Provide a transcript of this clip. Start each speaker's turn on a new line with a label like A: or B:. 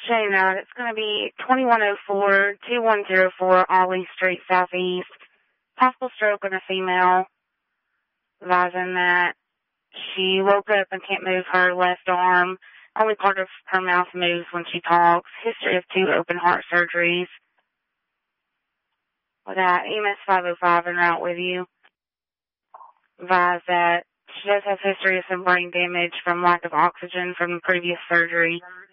A: Shane out. It's going to be 2104-2104 Ollie Street Southeast. Possible stroke in a female. Advising that she woke up and can't move her left arm. Only part of her mouth moves when she talks. History of 2 open heart surgeries. We got EMS 505 en route with you. Advise that she does have history of some brain damage from lack of oxygen from the previous surgery.